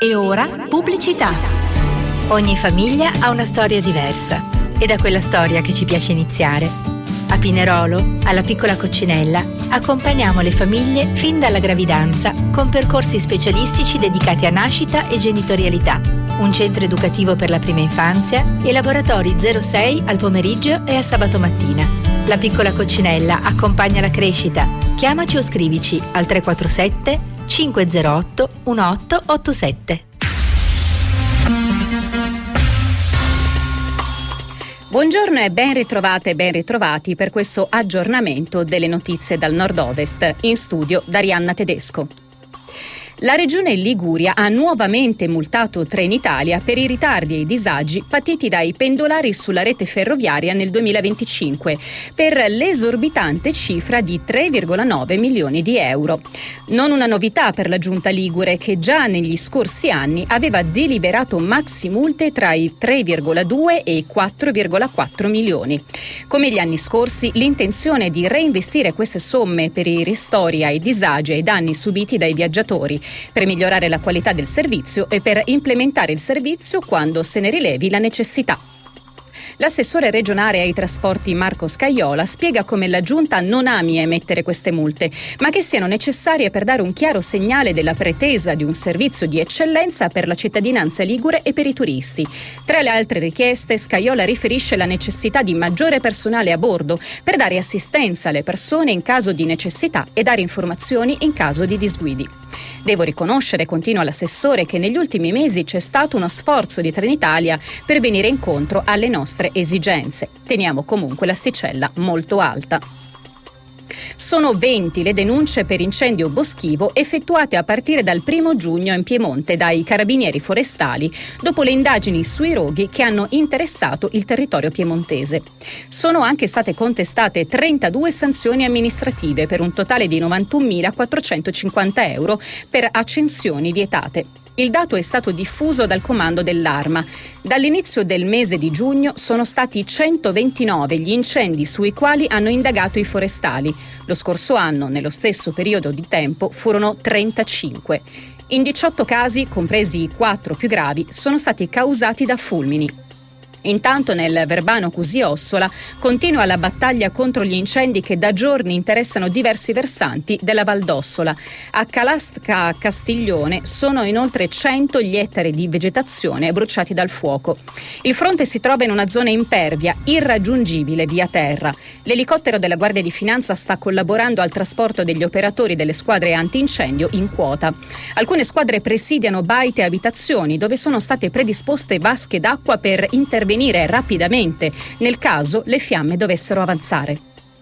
E ora pubblicità. Ogni famiglia ha una storia diversa ed è quella storia che ci piace iniziare. A Pinerolo, alla Piccola Coccinella, accompagniamo le famiglie fin dalla gravidanza con percorsi specialistici dedicati a nascita e genitorialità, un centro educativo per la prima infanzia e laboratori 06 al pomeriggio e a sabato mattina. La Piccola Coccinella accompagna la crescita. Chiamaci o scrivici al 347 508 1887. Buongiorno e ben ritrovate e ben ritrovati per questo aggiornamento delle notizie dal nord-ovest. In studio Darianna Tedesco. La regione Liguria ha nuovamente multato Trenitalia per i ritardi e i disagi patiti dai pendolari sulla rete ferroviaria nel 2025 per l'esorbitante cifra di 3,9 milioni di euro. Non una novità per la giunta ligure, che già negli scorsi anni aveva deliberato maxi multe tra i 3,2 e i 4,4 milioni. Come gli anni scorsi, l'intenzione è di reinvestire queste somme per i ristori ai disagi e ai danni subiti dai viaggiatori, per migliorare la qualità del servizio e per implementare il servizio quando se ne rilevi la necessità. L'assessore regionale ai trasporti Marco Scaiola spiega come la giunta non ami emettere queste multe, ma che siano necessarie per dare un chiaro segnale della pretesa di un servizio di eccellenza per la cittadinanza ligure e per i turisti. Tra le altre richieste, Scaiola riferisce la necessità di maggiore personale a bordo per dare assistenza alle persone in caso di necessità e dare informazioni in caso di disguidi. Devo riconoscere, continua l'assessore, che negli ultimi mesi c'è stato uno sforzo di Trenitalia per venire incontro alle nostre esigenze. Teniamo comunque l'asticella molto alta. Sono 20 le denunce per incendio boschivo effettuate a partire dal 1 giugno in Piemonte dai carabinieri forestali dopo le indagini sui roghi che hanno interessato il territorio piemontese. Sono anche state contestate 32 sanzioni amministrative per un totale di 91.450 euro per accensioni vietate. Il dato è stato diffuso dal comando dell'Arma. Dall'inizio del mese di giugno sono stati 129 gli incendi sui quali hanno indagato i forestali. Lo scorso anno, nello stesso periodo di tempo, furono 35. In 18 casi, compresi i 4 più gravi, sono stati causati da fulmini. Intanto nel Verbano Cusì-Ossola continua la battaglia contro gli incendi che da giorni interessano diversi versanti della Val d'Ossola. A Calasca Castiglione sono inoltre 100 gli ettari di vegetazione bruciati dal fuoco. Il fronte si trova in una zona impervia, irraggiungibile via terra. L'elicottero della Guardia di Finanza sta collaborando al trasporto degli operatori delle squadre antincendio in quota. Alcune squadre presidiano baite e abitazioni dove sono state predisposte vasche d'acqua per intervenire rapidamente nel caso le fiamme dovessero avanzare.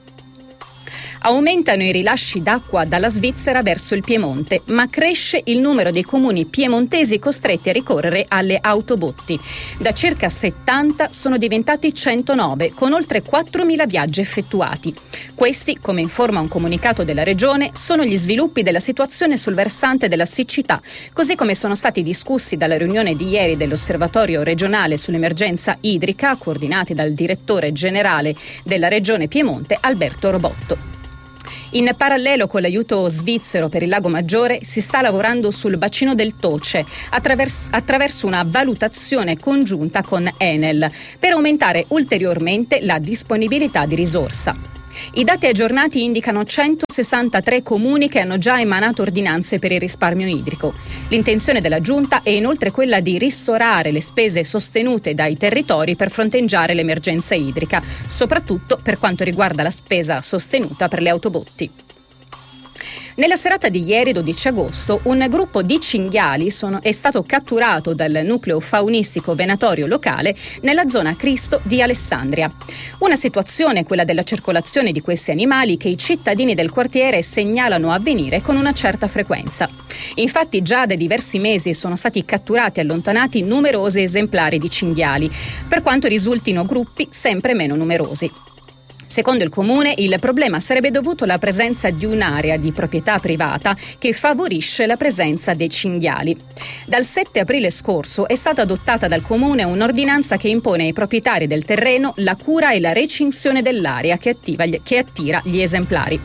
Aumentano i rilasci d'acqua dalla Svizzera verso il Piemonte, ma cresce il numero dei comuni piemontesi costretti a ricorrere alle autobotti. Da circa 70 sono diventati 109, con oltre 4.000 viaggi effettuati. Questi, come informa un comunicato della Regione, sono gli sviluppi della situazione sul versante della siccità, così come sono stati discussi dalla riunione di ieri dell'Osservatorio regionale sull'emergenza idrica, coordinati dal direttore generale della Regione Piemonte, Alberto Robotto. In parallelo con l'aiuto svizzero per il Lago Maggiore si sta lavorando sul bacino del Toce attraverso una valutazione congiunta con Enel per aumentare ulteriormente la disponibilità di risorsa. I dati aggiornati indicano 163 comuni che hanno già emanato ordinanze per il risparmio idrico. L'intenzione della Giunta è inoltre quella di ristorare le spese sostenute dai territori per fronteggiare l'emergenza idrica, soprattutto per quanto riguarda la spesa sostenuta per le autobotti. Nella serata di ieri, 12 agosto, un gruppo di cinghiali è stato catturato dal nucleo faunistico venatorio locale nella zona Cristo di Alessandria. Una situazione, quella della circolazione di questi animali, che i cittadini del quartiere segnalano avvenire con una certa frequenza. Infatti già da diversi mesi sono stati catturati e allontanati numerosi esemplari di cinghiali, per quanto risultino gruppi sempre meno numerosi. Secondo il comune, il problema sarebbe dovuto alla presenza di un'area di proprietà privata che favorisce la presenza dei cinghiali. Dal 7 aprile scorso è stata adottata dal comune un'ordinanza che impone ai proprietari del terreno la cura e la recinzione dell'area che attira gli esemplari.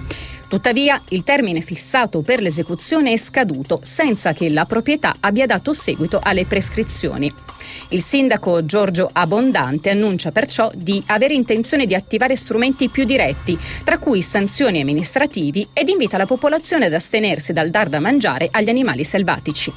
Tuttavia, il termine fissato per l'esecuzione è scaduto senza che la proprietà abbia dato seguito alle prescrizioni. Il sindaco Giorgio Abondante annuncia perciò di avere intenzione di attivare strumenti più diretti, tra cui sanzioni amministrativi, ed invita la popolazione ad astenersi dal dar da mangiare agli animali selvatici.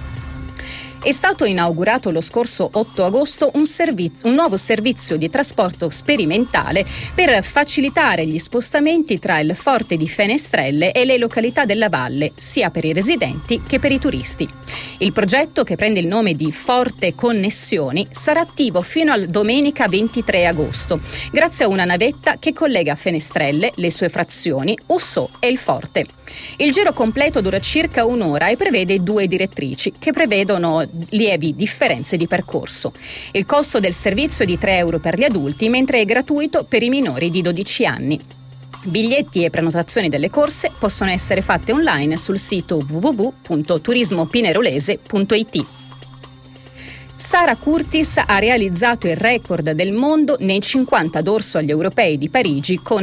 È stato inaugurato lo scorso 8 agosto un nuovo servizio di trasporto sperimentale per facilitare gli spostamenti tra il Forte di Fenestrelle e le località della valle, sia per i residenti che per i turisti. Il progetto, che prende il nome di Forte Connessioni, sarà attivo fino a domenica 23 agosto, grazie a una navetta che collega Fenestrelle, le sue frazioni, Ussò e il Forte. Il giro completo dura circa un'ora e prevede 2 direttrici che prevedono lievi differenze di percorso. Il costo del servizio è di €3 per gli adulti, mentre è gratuito per i minori di 12 anni. Biglietti e prenotazioni delle corse possono essere fatte online sul sito www.turismopinerolese.it. Sara Curtis ha realizzato il record del mondo nei 50 d'orso agli europei di Parigi con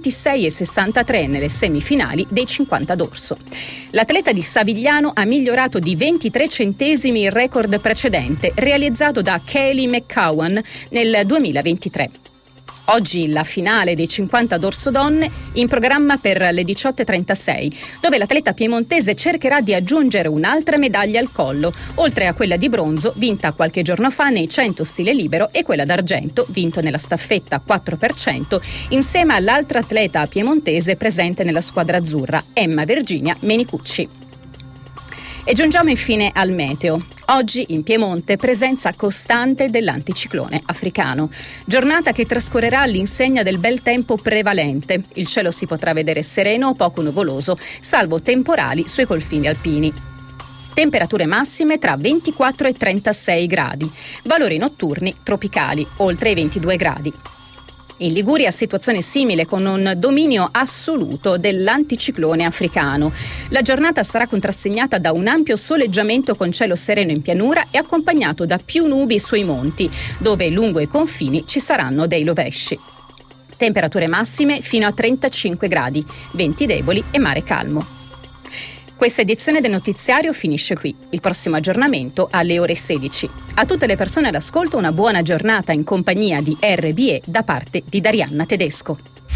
26,63 nelle semifinali dei 50 d'orso. L'atleta di Savigliano ha migliorato di 23 centesimi il record precedente realizzato da Kaylee McCowan nel 2023. Oggi la finale dei 50 d'orso donne in programma per le 18:36, dove l'atleta piemontese cercherà di aggiungere un'altra medaglia al collo, oltre a quella di bronzo vinta qualche giorno fa nei 100 stile libero e quella d'argento vinto nella staffetta 4%, insieme all'altra atleta piemontese presente nella squadra azzurra, Emma Virginia Menicucci. E giungiamo infine al meteo. Oggi in Piemonte presenza costante dell'anticiclone africano. Giornata che trascorrerà all'insegna del bel tempo prevalente. Il cielo si potrà vedere sereno o poco nuvoloso, salvo temporali sui confini alpini. Temperature massime tra 24 e 36 gradi. Valori notturni tropicali, oltre i 22 gradi. In Liguria situazione simile con un dominio assoluto dell'anticiclone africano. La giornata sarà contrassegnata da un ampio soleggiamento con cielo sereno in pianura e accompagnato da più nubi sui monti, dove lungo i confini ci saranno dei rovesci. Temperature massime fino a 35 gradi, venti deboli e mare calmo. Questa edizione del notiziario finisce qui. Il prossimo aggiornamento alle ore 16. A tutte le persone all'ascolto una buona giornata in compagnia di RBE da parte di Darianna Tedesco.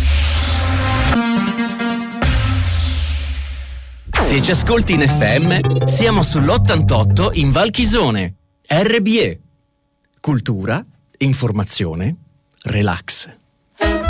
Se ci ascolti in FM, siamo sull'88 in Val Chisone. RBE. Cultura, informazione, relax.